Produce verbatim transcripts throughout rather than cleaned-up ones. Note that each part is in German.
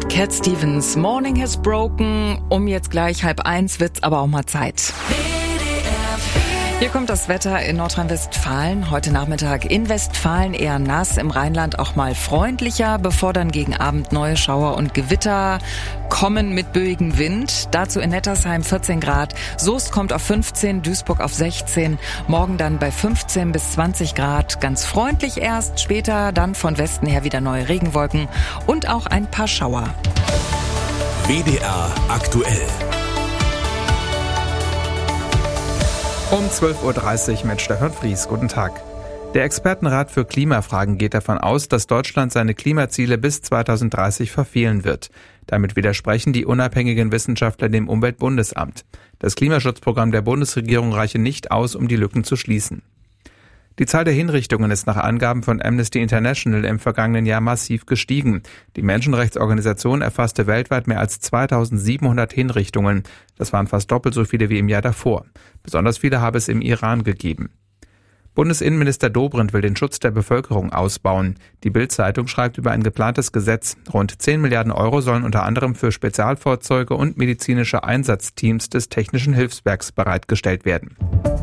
mit Cat Stevens. Morning has broken. Um jetzt gleich halb eins wird's aber auch mal Zeit. Hier kommt das Wetter in Nordrhein-Westfalen. Heute Nachmittag in Westfalen eher nass, im Rheinland auch mal freundlicher, bevor dann gegen Abend neue Schauer und Gewitter kommen mit böigem Wind. Dazu in Nettersheim vierzehn Grad, Soest kommt auf fünfzehn, Duisburg auf sechzehn, morgen dann bei fünfzehn bis zwanzig Grad. Ganz freundlich erst, später dann von Westen her wieder neue Regenwolken und auch ein paar Schauer. W D R aktuell. Um zwölf Uhr dreißig mit Stefan Fries. Guten Tag. Der Expertenrat für Klimafragen geht davon aus, dass Deutschland seine Klimaziele bis zweitausenddreißig verfehlen wird. Damit widersprechen die unabhängigen Wissenschaftler dem Umweltbundesamt. Das Klimaschutzprogramm der Bundesregierung reiche nicht aus, um die Lücken zu schließen. Die Zahl der Hinrichtungen ist nach Angaben von Amnesty International im vergangenen Jahr massiv gestiegen. Die Menschenrechtsorganisation erfasste weltweit mehr als zweitausendsiebenhundert Hinrichtungen. Das waren fast doppelt so viele wie im Jahr davor. Besonders viele habe es im Iran gegeben. Bundesinnenminister Dobrindt will den Schutz der Bevölkerung ausbauen. Die Bild-Zeitung schreibt über ein geplantes Gesetz. Rund zehn Milliarden Euro sollen unter anderem für Spezialfahrzeuge und medizinische Einsatzteams des Technischen Hilfswerks bereitgestellt werden.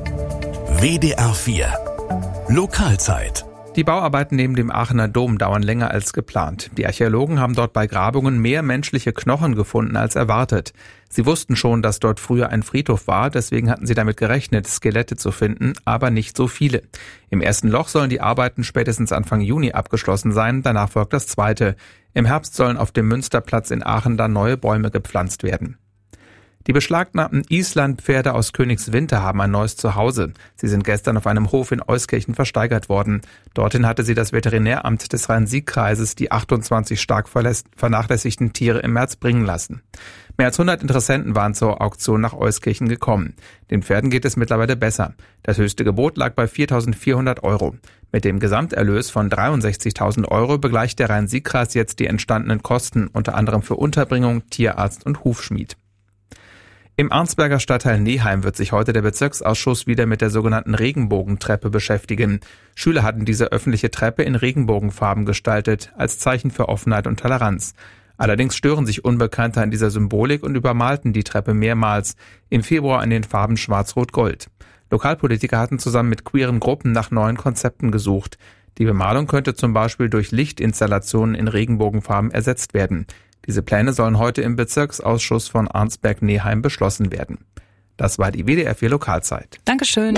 W D R vier Lokalzeit. Die Bauarbeiten neben dem Aachener Dom dauern länger als geplant. Die Archäologen haben dort bei Grabungen mehr menschliche Knochen gefunden als erwartet. Sie wussten schon, dass dort früher ein Friedhof war, deswegen hatten sie damit gerechnet, Skelette zu finden, aber nicht so viele. Im ersten Loch sollen die Arbeiten spätestens Anfang Juni abgeschlossen sein, danach folgt das zweite. Im Herbst sollen auf dem Münsterplatz in Aachen dann neue Bäume gepflanzt werden. Die beschlagnahmten Islandpferde aus Königswinter haben ein neues Zuhause. Sie sind gestern auf einem Hof in Euskirchen versteigert worden. Dorthin hatte sie das Veterinäramt des Rhein-Sieg-Kreises die achtundzwanzig stark vernachlässigten Tiere im März bringen lassen. Mehr als hundert Interessenten waren zur Auktion nach Euskirchen gekommen. Den Pferden geht es mittlerweile besser. Das höchste Gebot lag bei viertausendvierhundert Euro. Mit dem Gesamterlös von dreiundsechzigtausend Euro begleicht der Rhein-Sieg-Kreis jetzt die entstandenen Kosten, unter anderem für Unterbringung, Tierarzt und Hufschmied. Im Arnsberger Stadtteil Neheim wird sich heute der Bezirksausschuss wieder mit der sogenannten Regenbogentreppe beschäftigen. Schüler hatten diese öffentliche Treppe in Regenbogenfarben gestaltet, als Zeichen für Offenheit und Toleranz. Allerdings stören sich Unbekannte an dieser Symbolik und übermalten die Treppe mehrmals, im Februar in den Farben Schwarz-Rot-Gold. Lokalpolitiker hatten zusammen mit queeren Gruppen nach neuen Konzepten gesucht. Die Bemalung könnte zum Beispiel durch Lichtinstallationen in Regenbogenfarben ersetzt werden. Diese Pläne sollen heute im Bezirksausschuss von Arnsberg-Neheim beschlossen werden. Das war die W D R vier Lokalzeit. Dankeschön.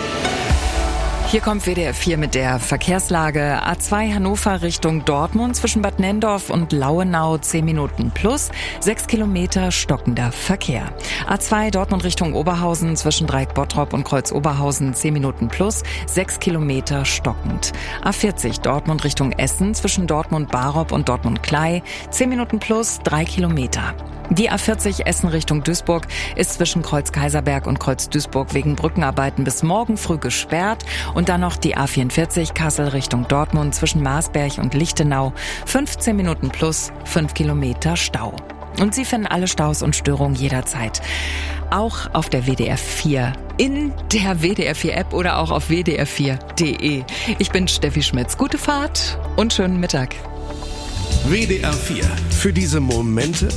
Hier kommt W D R vier mit der Verkehrslage. A zwei Hannover Richtung Dortmund zwischen Bad Nenndorf und Lauenau zehn Minuten plus, sechs Kilometer stockender Verkehr. A zwei Dortmund Richtung Oberhausen zwischen Dreieck Bottrop und Kreuz Oberhausen zehn Minuten plus, sechs Kilometer stockend. A vierzig Dortmund Richtung Essen zwischen Dortmund Barop und Dortmund Klei zehn Minuten plus, drei Kilometer. Die A vierzig Essen Richtung Duisburg ist zwischen Kreuz Kaiserberg und Kreuz Duisburg wegen Brückenarbeiten bis morgen früh gesperrt. Und dann noch die A vierundvierzig Kassel Richtung Dortmund zwischen Marsberg und Lichtenau. fünfzehn Minuten plus, fünf Kilometer Stau. Und Sie finden alle Staus und Störungen jederzeit auch auf der W D R vier, in der W D R vier App oder auch auf w d r vier punkt d e. Ich bin Steffi Schmitz. Gute Fahrt und schönen Mittag. W D R vier. Für diese Momente,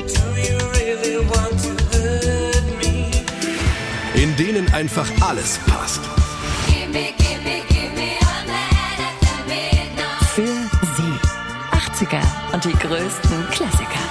in denen einfach alles passt. Für Sie. achtziger und die größten Klassiker.